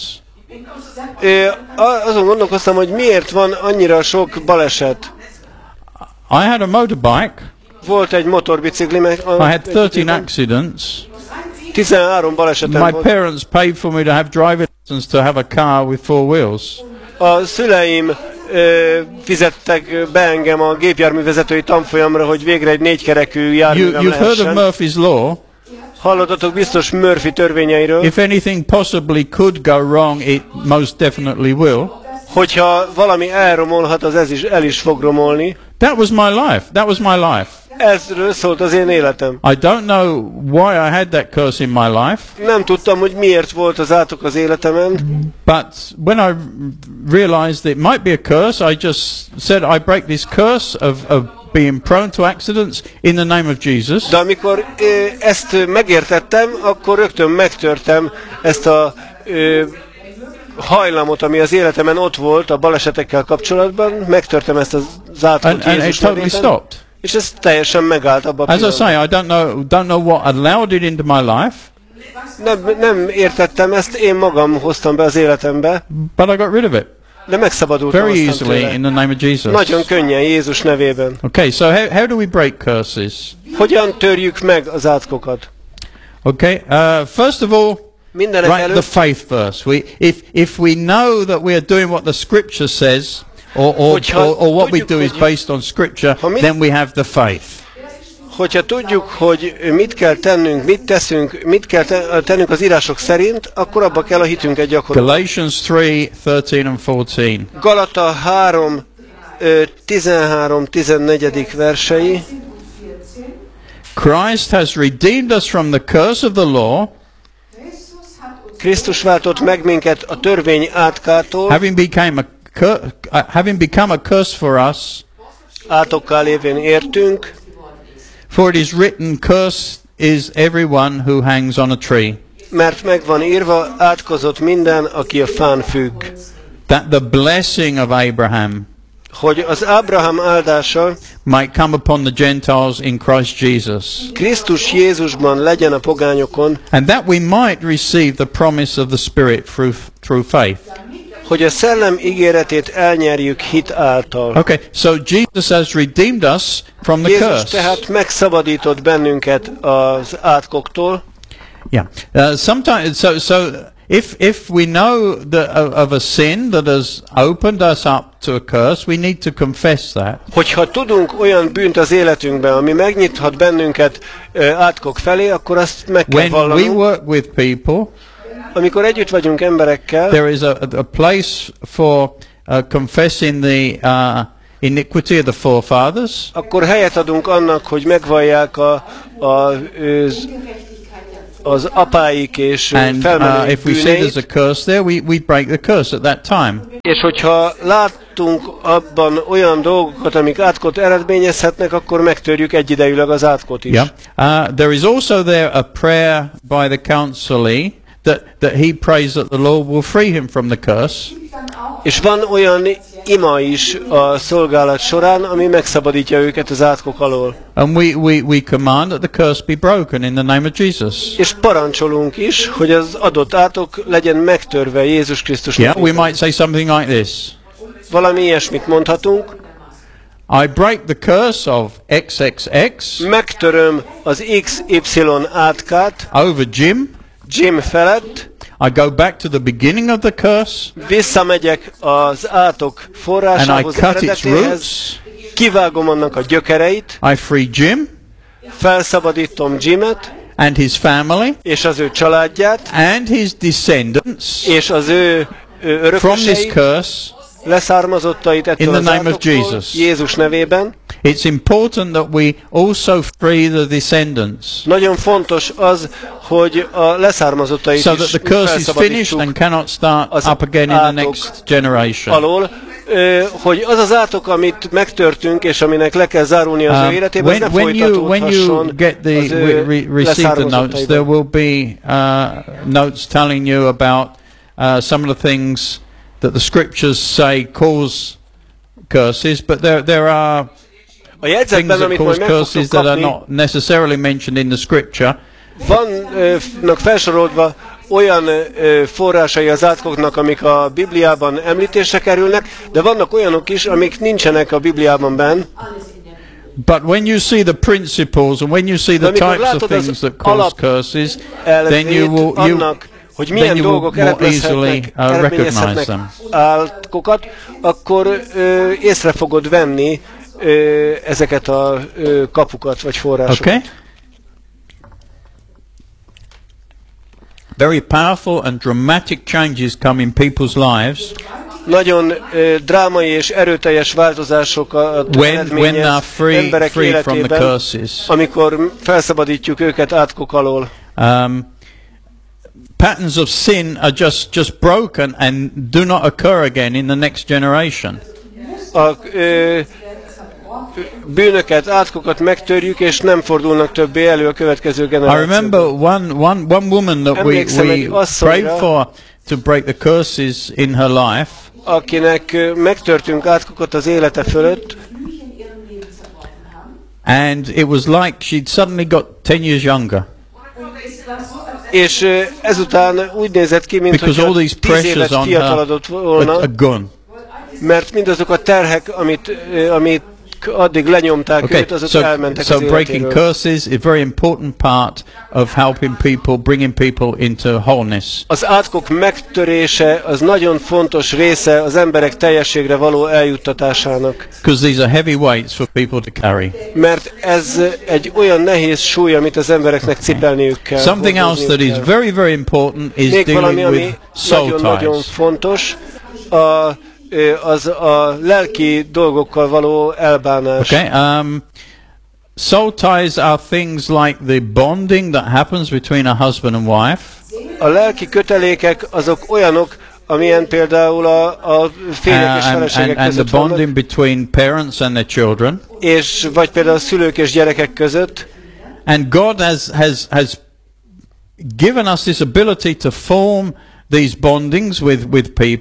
Azon gondolkoztam, hogy miért van annyira sok baleset. I had a motorbike. Volt egy motorbiciklim. I had 13 accidents. 13 balesetem volt. My volt. parents paid for me to have driving lessons to have a car with 4 wheels. A szüleim fizettek be engem a gépjárművezetői tanfolyamra, hogy végre egy 4-kerekű járművem lehessen. You've heard of Murphy's Law? Hallottatok biztos Murphy törvényeiről. If anything possibly could go wrong, it most definitely will. Hogyha valami elromolhat, az el is fog romolni. That was my life. That was my life. Ezről szólt az én életem. I don't know why I had that curse in my life. Nem tudtam, hogy miért volt az átok az életemen. But when I realized it might be a curse, I just said, I break this curse of being prone to accidents in the name of Jesus. De amikor ezt megértettem, akkor rögtön megtörtem ezt a hajlamot, ami az életemen ott volt a balesetekkel kapcsolatban. Megtörtem ezt az átkot Jézus nevében. És ez teljesen megállt abban a pillanatban. As I say, I don't know what allowed it into my life. Nem értettem ezt, én magam hoztam be az életembe. But I got rid of it. De megszabadultam very easily in the name of Jesus. Nagyon könnyen Jézus nevében. Okay, so how do we break curses? Hogyan törjük meg az átkokat? Okay, first of all, right, the faith verse. If we know that we are doing what the Scripture says, or what we do is based on Scripture, then we have the faith. Hogyha tudjuk, hogy mit kell tennünk, mit teszünk, mit kell tennünk az írások szerint, akkor abba kell a hitünket gyakorolni. Galatians 3:13 and 14. Galata 3 13-14 versei. Christ has redeemed us from the curse of the law. Krisztus váltott meg minket a törvény átkától. Having become a curse for us. Átokká lévén értünk. For it is written, cursed is everyone who hangs on a tree. Mert megvan írva, átkozott minden, aki a fán függ. That the blessing of Abraham hogy az Ábrahám áldása might come upon the Gentiles in Christ Jesus. Krisztus Jézusban legyen a pogányokon. And that we might receive the promise of the Spirit through faith. Hogy a szellem ígéretét elnyerjük hit által. Okay, so Jesus has redeemed us from the curse. Jézus tehát megszabadított bennünket az átkoktól. Yeah. Sometimes, so if we know of a sin that has opened us up to a curse, we need to confess that. Hogyha tudunk olyan bűnt az életünkben, ami megnyithat bennünket átkok felé, akkor azt meg kell vallanunk. When we work with people, amikor együtt vagyunk emberekkel, there is a place for confessing the iniquity of the forefathers. Akkor helyet adunk annak, hogy megvallják az apáik és felmenők if we see there's a curse there, we break the curse at that time. És hogyha láttunk abban olyan dolgokat, amik átkot eredményezhetnek, akkor megtörjük egyidejűleg az átkot is. Yeah. There is also there a prayer by the counselee that he prays that the Lord will free him from the curse. És van olyan ima is a szolgálat során, ami megszabadítja őket az átkok alól. And we command that the curse be broken in the name of Jesus. És parancsolunk is, hogy az adott átok legyen megtörve Jézus Krisztus nevében. Yeah, we might say something like this. Valami ilyesmit mondhatunk. I break the curse of XXX. Megtöröm az XY átkát. Over Jim felett. I go back to the beginning of the curse. Visszamegyek az átok forrásához, eredetéhez. Kivágom annak a gyökereit. I free Jim. Felszabadítom Jimet. And his family. És az ő családját. And his descendants. És az ő örököseit. From this curse. Leszármazottait ettől az átoktól, Jézus nevében. It's important that we also free the descendants. Nagyon fontos az, hogy a leszármazottait so that the curse is finished and cannot start up again in the next generation. Alól, hogy az az átok, amit megtörtünk, és aminek le kell zárulni az ő életében, ne folytatódhasson. When you get receive the notes, there will be notes telling you about some of the things that the scriptures say cause curses, but there are things that cause curses that are not necessarily mentioned in the scripture. Vannak felsorolva olyan forrásai az átkoknak, amik a Bibliában említésre kerülnek, de vannak olyanok is, amik nincsenek a Bibliában benn. But when you see the principles and when you see the types of things that cause curses, then you will hogy milyen dolgok eredményezhetnek átkokat, akkor észre fogod venni ezeket a kapukat vagy forrásokat. Okay. Very powerful and dramatic changes come in people's lives. Nagyon drámai és erőteljes változásokat eredményez emberek életében, amikor felszabadítjuk őket átkok alól. Patterns of sin are just broken and do not occur again in the next generation. A bűnöket, átkokat megtörjük, és nem fordulnak többé elő a következő generációban. I remember one woman that we prayed for to break the curses in her life. Akinek megtörtünk átkokat az élete fölött. And it was like she'd suddenly got 10 years younger. És ezután úgy nézett ki, mint hogy 10 évet fiatalodott volna, mert mindazok a terhek, amit addig lenyomták őt, azok elmentek az életéről. So breaking curses is a very important part of helping people, bringing people into wholeness. Az átkok megtörése az nagyon fontos része az emberek teljességre való eljuttatásának. Because these are heavy weights for people to carry. Mert ez egy olyan nehéz súly, amit az embereknek cipelniük kell. Something else that is very, very important is dealing with soul ties. Nagyon fontos, az a lelki dolgokkal való elbánás. Okay, soul ties are things like the bonding that happens between a husband and wife. A lelki kötelékek azok olyanok, amilyen például a férjek és feleségek között and the bonding between parents and their children. És vagy például a szülők és gyerekek között. And God has given us this ability to form these bondings with people.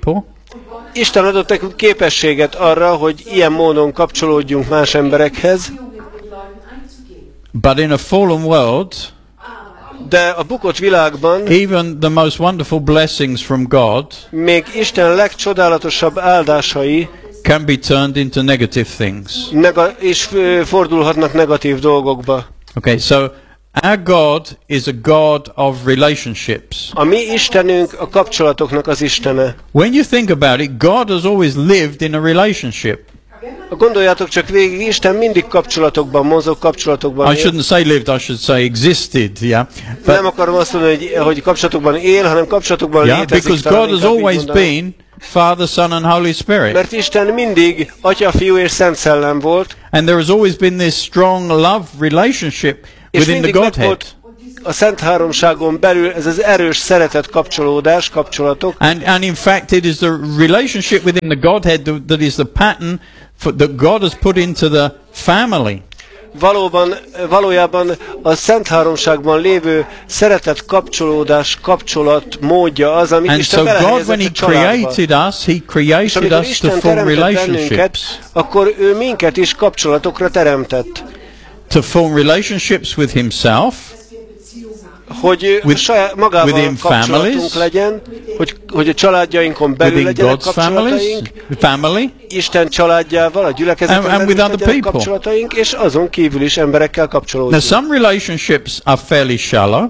Isten adott nekünk képességet arra, hogy ilyen módon kapcsolódjunk más emberekhez. But in a fallen world, de a bukott világban even the most wonderful blessings from God még Isten legcsodálatosabb áldásai can be turned into negative things. És fordulhatnak negatív dolgokba. Okay, so our God is a God of relationships. A mi Istenünk a kapcsolatoknak az Istene. When you think about it, God has always lived in a relationship. Gondoljátok csak végig, Isten mindig kapcsolatokban mozog, kapcsolatokban él. I shouldn't say lived, I should say existed, yeah. But nem akarom azt mondani, hogy kapcsolatokban él, hanem kapcsolatokban létezik. Because God has always been Father, Son and Holy Spirit. Mert Isten mindig Atya, Fiú és Szent Szellem volt. And there has always been this strong love relationship within the Godhead. A Szent Háromságon belül ez az erős szeretet kapcsolódás, kapcsolatok. And in fact it is the relationship within the Godhead that is the pattern that God has put into the family. Valójában a Szent Háromságban lévő szeretet kapcsolódás, kapcsolat módja az, amit Isten belehelyezett a családba. És amikor Isten teremtett bennünket, akkor ő minket is kapcsolatokra teremtett. To form relationships with himself, hogy magával kapcsolatunk legyen, hogy a családjainkon belül legyenek kapcsolataink, Isten családjával, a gyülekezetben legyenek kapcsolataink, és azon kívül is emberekkel kapcsolódunk. Now some relationships are fairly shallow.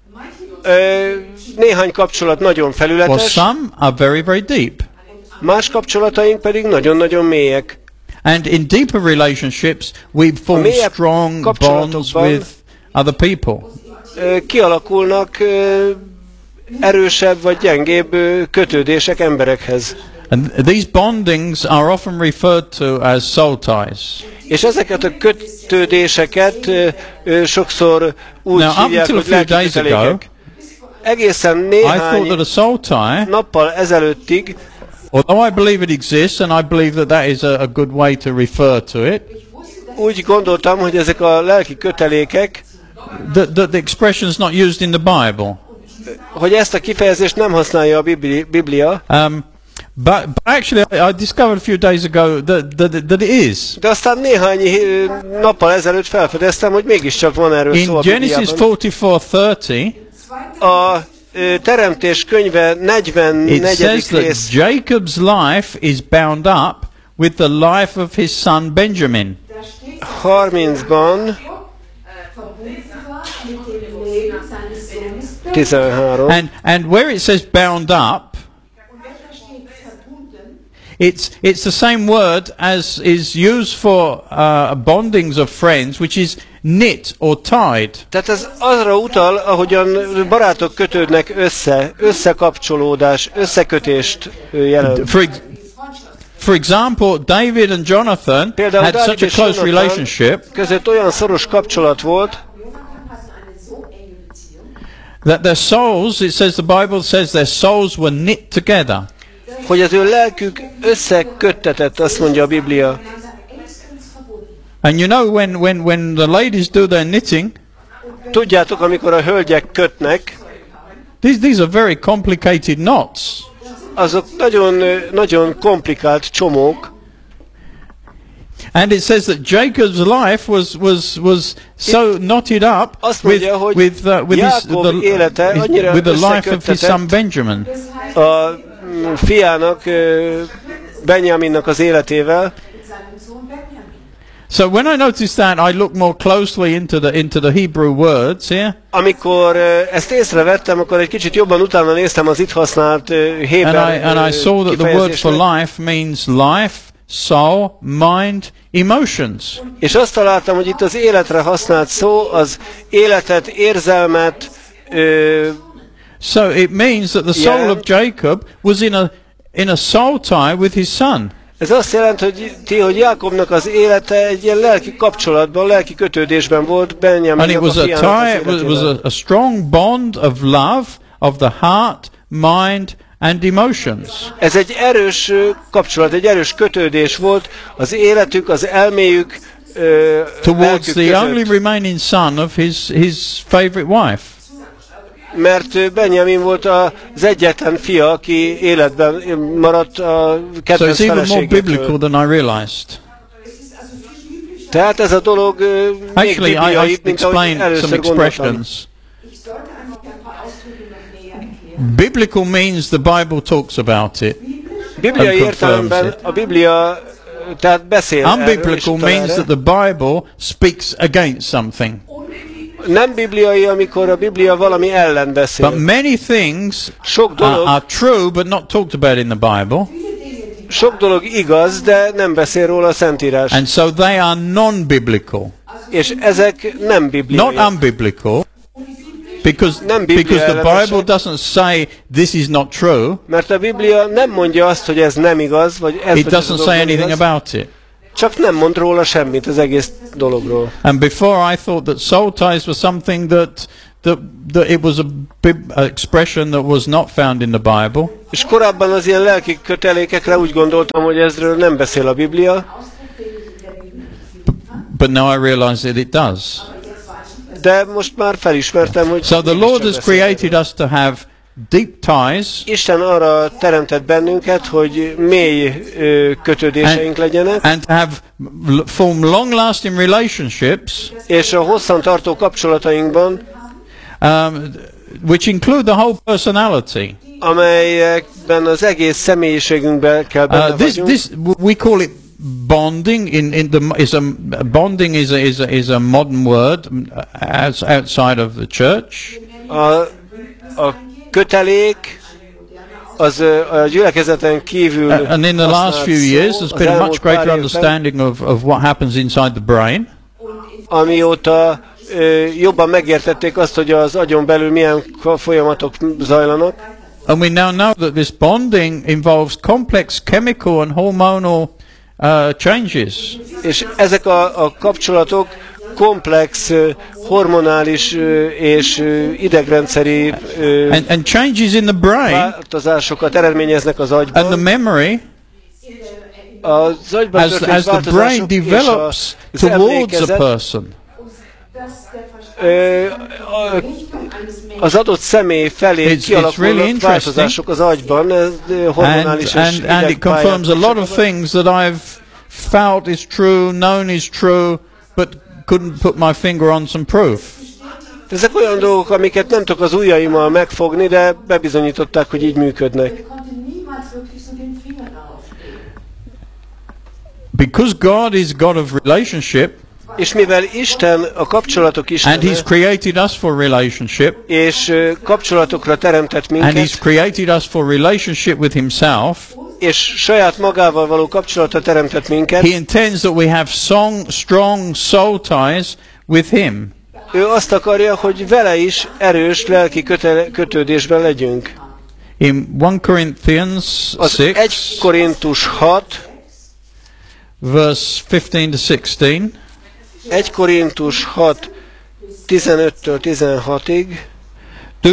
Néhány kapcsolat nagyon felületes. Some are very, very deep. Más kapcsolataink pedig nagyon-nagyon mélyek. And in deeper relationships we form strong bonds with other people. Kialakulnak erősebb vagy gyengébb kötődések emberekhez. And these bondings are often referred to as soul ties. És ezeket a kötődéseket sokszor úgy hívják, hogy lelki kötelékek. Egészen néhány nappal ezelőttig, although I believe it exists and I believe that is a good way to refer to it, úgy gondoltam, hogy ezek a lelki kötelékek, the expression is not used in the Bible. Hogy ezt a kifejezést nem használja a Biblia. But actually I discovered a few days ago that it is. De aztán néhány nappal ezelőtt felfedeztem, hogy mégiscsak van erről szó a Bibliában. In Genesis 44:30, a Teremtés könyve 44. rész. It says that Jacob's life is bound up with the life of his son Benjamin. 30-ban 13. And where it says bound up, it's the same word as is used for bondings of friends, which is knit or tied. Tehát ez arra utal, ahogyan barátok kötődnek összekapcsolódás, összekötést jelent. For example, David and Jonathan had such a close relationship között olyan szoros kapcsolat volt, that their souls, it says, the Bible says their souls were knit together. Hogy az ő lelkük összeköttetett, azt mondja a Biblia. And you know when the ladies do their knitting, tudjátok, amikor a hölgyek kötnek, these are very complicated knots. Azok nagyon komplikált csomók. And it says that Jacob's life was so knotted up with the life of his son Benjamin. A fiának, Benjaminnak az életével. So when I noticed that, I looked more closely into the Hebrew words here. Amikor ezt észrevettem, akkor egy kicsit jobban utána néztem az itt használt héber and I saw that the word for life means life, soul, mind, emotions. És azt találtam, hogy itt az életre használt szó az életet, érzelmet. So it means that the soul of Jacob was in a soul tie with his son. Ez azt jelenti, hogy Jákobnak az élete egy ilyen lelki kapcsolatban, lelki kötődésben volt Benjaminnak a fiának az életével. It was a strong bond of love of the heart, mind and emotions. Ez egy erős kapcsolat, egy erős kötődés volt az életük, az elméjük, towards the only remaining son of his favorite wife. Mert Benjamin volt az egyetlen fia, aki életben maradt a kedvenc feleségétől. So it's even more biblical than I realized. Tehát ez a dolog még bibliai, mint ahogy először gondoltam. Biblical means the Bible talks about it. Bibliai értelemben a Biblia tehát beszél Unbiblical means that the Bible speaks against something. Nem bibliai, amikor a Biblia valami ellen beszél. But many things are true but not talked about in the Bible. Sok dolog igaz, de nem beszél róla a Szentírás. And so they are non-biblical. És ezek nem bibliai. Not unbiblical. Because the Bible doesn't say this is not true. Mert a Biblia nem mondja azt, hogy ez nem igaz, vagy ez It doesn't say anything about it. Csak nem mond róla semmit az egész dologról. And before I thought that soul ties was something that it was a expression that was not found in the Bible. És korábban az ilyen lelki kötelékekre úgy gondoltam, hogy ezről nem beszél a Biblia. But now I realize that it does. De most már felismertem, hogy so the Lord has created us to have deep ties. Isten arra teremtett bennünket, hogy mély kötődéseink legyenek. And to form long-lasting relationships. És a hosszantartó kapcsolatainkban, which include the whole personality. Amelyekben az egész személyiségünkben kell benne vagyunk. We call it bonding. Bonding is a modern word outside of the church. A kötelék az a gyülekezeten kívül. And in the last few years, there's been a much greater understanding of what happens inside the brain. Amióta jobban megértették azt, hogy az agyon belül milyen folyamatok zajlanak. And we now know that this bonding involves complex chemical and hormonal changes. És ezek a kapcsolatok komplex hormonális és idegrendszeri and changes in the brain változásokat eredményeznek az agyban. And the memory az agyban as the brain develops towards a person. Az adott személy felé kialakulnak változások az agyban, hormonális és and it confirms a lot of things that I've felt is true, known is true, but couldn't put my finger on some proof. Ezek olyan dolgok, amiket nem tudok az ujjaimmal megfogni, de bebizonyították, hogy így működnek. Because God is God of relationship, és mivel Isten a kapcsolatok Istene, and He's created us for relationship, és kapcsolatokra teremtett minket, and He's created us for relationship with Himself, és saját magával való kapcsolatra teremtett minket, He intends that we have strong soul ties with Him. Ő azt akarja, hogy vele is erős lelki kötődésben legyünk. In 1 Corinthians 6, 1 Korintus 6, verse 15-16. 1 Korintus 6, 15-től 16-ig. Do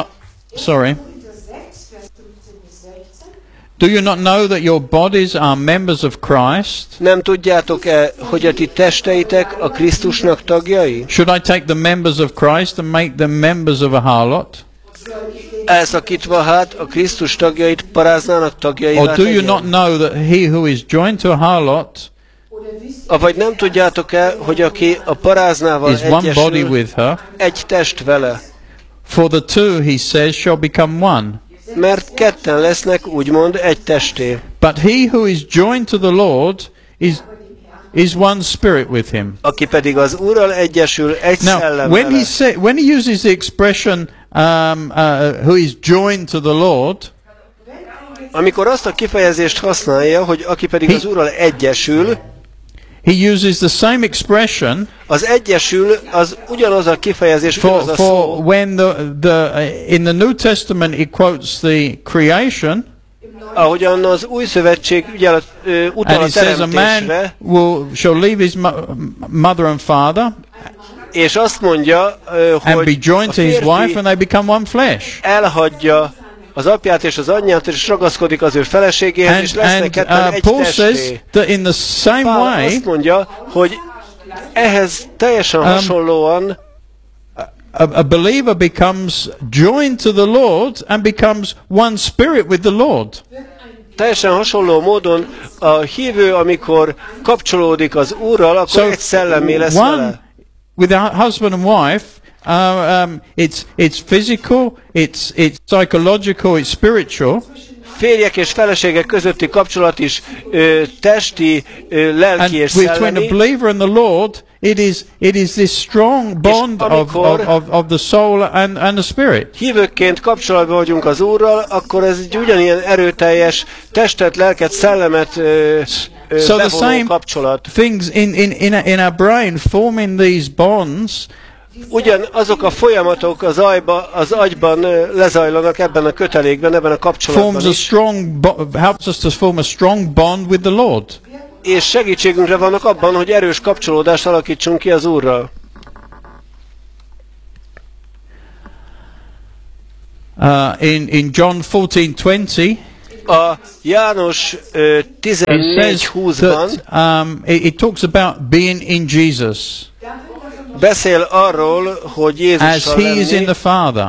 you not know that your bodies are members of Christ? Nem tudjátok-e, hogy a ti testeitek a Krisztusnak tagjai? Should I take the members of Christ and make them members of a harlot? Elszakítva hát a Krisztus tagjait paráznának tagjaivá Or do you not know that he who is joined to a harlot Avagy nem tudjátok-e, hogy aki a paráznával egyesül, egy test vele? For the two, he says, shall become one. Mert ketten lesznek, úgymond, egy testé. But he who is joined to the Lord is one spirit with him. Aki pedig az Úrral egyesül, egy szellem vele. When he uses the expression who is joined to the Lord, amikor azt a kifejezést használja, hogy aki pedig az Úrral egyesül, he uses the same expression. Az egyesül az ugyanaz a kifejezés, ugyanaz a szó. For when in the New Testament he quotes the creation. Ahogyan az Új Szövetség utal a teremtésre. Shall leave his mother and father. És azt mondja, hogy and be joined to his wife, and they become one flesh. Elhagyja az apját és az anyját, és ragaszkodik az ő feleségéhez, és lesznek ketten egy testé. Pál azt mondja, hogy ehhez teljesen hasonlóan a believer becomes joined to the Lord and becomes one spirit with the Lord. Teljesen hasonló módon a hívő, amikor kapcsolódik az Úrral, akkor egy szellemmé lesz vele. With a husband and wife, it's physical, it's psychological, it's spiritual. Férjek és feleségek közötti kapcsolat is testi, lelki és szellemi. Between the believer and the Lord, it is this strong bond of the soul and the spirit. Hívőként kapcsolatban vagyunk az Úrral, akkor ez egy ugyanilyen erőteljes testet, lelket, szellemet bevonó kapcsolat. Things in our brain forming these bonds. Ugyanazok a folyamatok az agyban lezajlanak ebben a kötelékben, ebben a kapcsolatban is. Helps us to form a strong bond with the Lord. És segítségünkre vannak abban, hogy erős kapcsolódást alakítsunk ki az Úrral. In John 14:20, a János 14:20-ban it talks about being in Jesus. Beszél arról, hogy Jézussal lenni. As he is in the Father.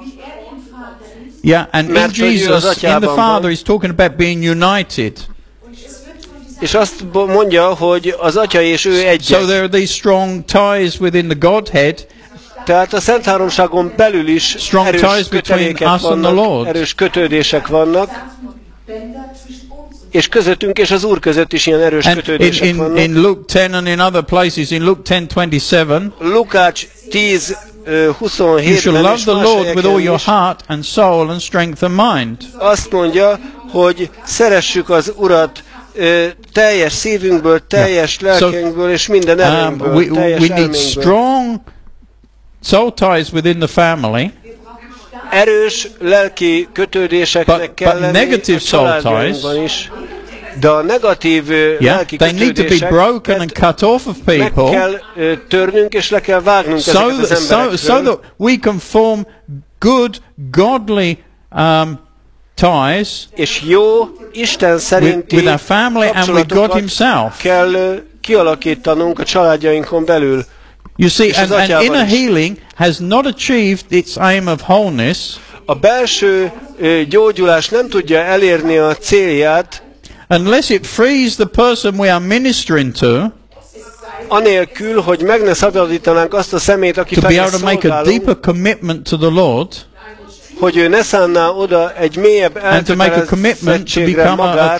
Yeah, and in Jesus, in the Father, he's talking about being united. És azt mondja, hogy az Atya és ő egyek. So there are these strong ties within the Godhead. Tehát a Szent Háromságon belül is erős kötelékek vannak, erős kötődések vannak. És közöttünk és az Úr között is ilyen erős kötődések vannak. In Luke 10 and in other places, in Luke 10:27, Lukács 10:27-ben you shall love the Lord with all your heart and soul and strength and mind. Azt mondja, hogy szeressük az Urat teljes szívünkből, teljes lelkünkből és minden erőnkből, teljes we need strong soul ties within the family. Erős lelki kötődéseknek kell lenni a családjainkban is. De a negatív lelki kötődések meg kell törnünk és le kell vágnunk ezeket az emberekről. So that we can form good, godly ties és jó, Isten szerinti with our family and with God himself. Kell kialakítanunk a családjainkon belül. You see, and inner healing has not achieved its aim of wholeness. A belső gyógyulás nem tudja elérni a célját, unless it frees the person we are ministering to, anélkül, hogy meg ne szabadítanánk azt a szemét, aki felé szolgálunk, hogy ő ne szánná oda egy mélyebb elkötelezettségre magát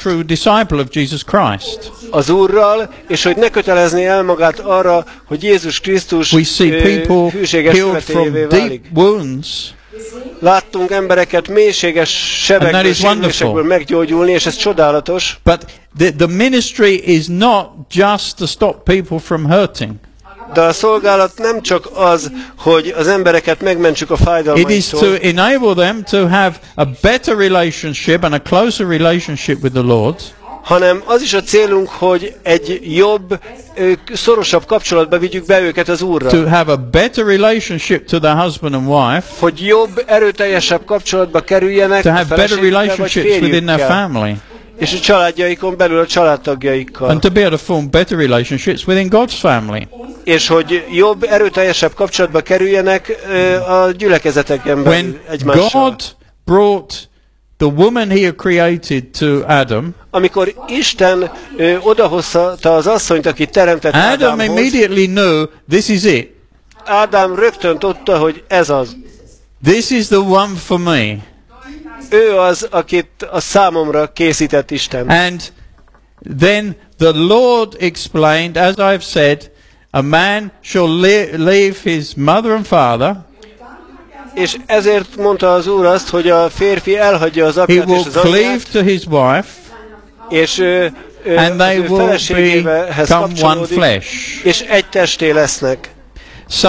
az Úrral, és hogy ne kötelezné el magát arra, hogy Jézus Krisztus hűséges követőjévé válik. Láttunk embereket mélységes sebekből, sérülésekből meggyógyulni, és ez csodálatos. But the ministry is not just to stop people from hurting. De a szolgálat nem csak az, hogy az embereket megmentsük a fájdalmaitól. It is to enable them to have a better relationship and a closer relationship with the Lord. Hanem az is a célunk, hogy egy jobb, szorosabb kapcsolatba vigyük be őket az Úrral. To have a better relationship to their husband and wife. Hogy jobb, erőteljesebb kapcsolatba kerüljenek to have better relationships within their family. És a családjaikon belül a családtagjaikkal. And to be able to form better relationships within God's family. És hogy jobb, erőteljesebb kapcsolatba kerüljenek a gyülekezeteken belül egymással. When God brought the woman he had created to Adam, amikor Isten odahozta az asszonyt, aki teremtett Adam immediately knew this is it. Ádám rögtön tudta, hogy ez az. This is the one for me. Ő az, akit a számomra készített Isten. And then the Lord explained, as I've said, a man shall leave his mother and father. És ezért mondta az Úr azt, hogy a férfi elhagyja az apját és az anyját, to his wife, és and they will become one flesh. És egy testé lesznek. So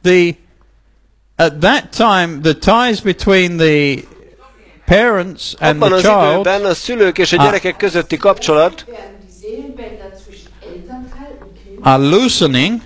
at that time the ties between the parents and the child, abban az időben a szülők és a gyerekek közötti kapcsolat are loosening,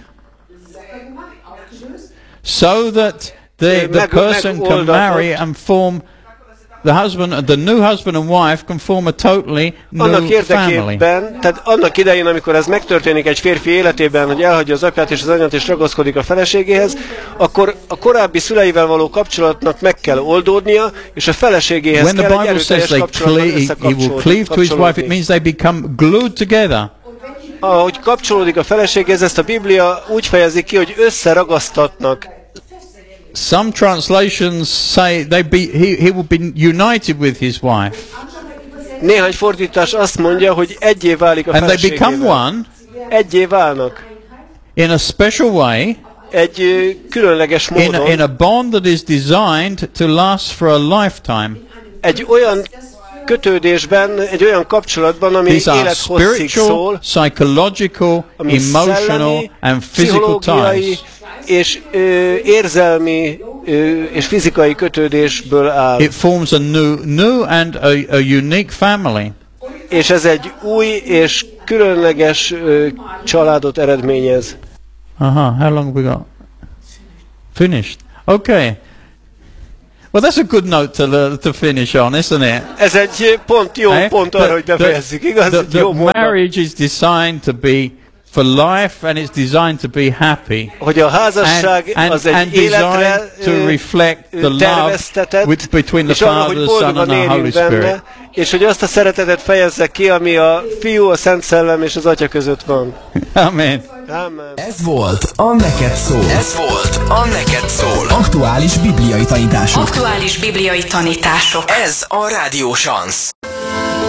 so that the person can marry and form the new husband and wife can form a totally new family. Tehát annak idején, amikor ez megtörténik egy férfi életében, hogy elhagyja az apját és az anyát és ragaszkodik a feleségéhez, akkor a korábbi szüleivel való kapcsolatnak meg kell oldódnia, és a feleségéhez kell egy erőteljes kapcsolatban összekapcsolódni. It means they become glued together. Ahogy kapcsolódik a feleséghez, ezt a Biblia úgy fejezi ki, hogy összeragasztatnak. Some translations say he will be united with his wife. Néhány fordítás azt mondja, hogy egyé válik a feleségével. And they become one. Egyé válnak. In a special way. Egy különleges módon. In a bond that is designed to last for a lifetime. Egy olyan kötődésben, egy olyan kapcsolatban, ami élethosszig szól, psychological, emotional and physical ties. És érzelmi és fizikai kötődésből áll. It forms a new and a unique family. És ez egy új és különleges családot eredményez. How long we got? Finished. Okay. Well, that's a good note to finish on, isn't it? Ez egy jó pont arra, hogy befejezzük, igaz? The marriage is designed to be for life, and it's designed to be happy. Hogy a házasság az egy életre to reflect the love between the Father, the Son and the Holy Spirit. És hogy azt a szeretetet fejezze ki, ami a Fiú, a Szent Szellem és az Atya között van. Amen. Amen. Ez volt a Neked Szól. Ez volt a Neked Szól. Aktuális bibliai tanítások. Aktuális bibliai tanítások. Ez a Rádió Szansz.